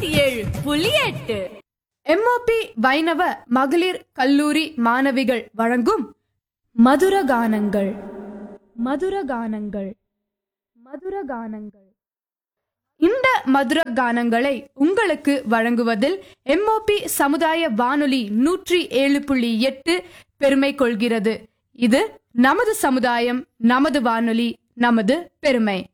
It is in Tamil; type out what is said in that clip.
97.8 எம்ஓபி வைணவ மகளிர் கல்லூரி மாணவிகள் வழங்கும் மதுரகானங்கள் மதுரகானங்கள் மதுரகானங்கள் இந்த மதுர கானங்களை உங்களுக்கு வழங்குவதில் எம்ஓபி சமுதாய வானொலி 107.8 பெருமை கொள்கிறது. இது நமது சமுதாயம், நமது வானொலி, நமது பெருமை.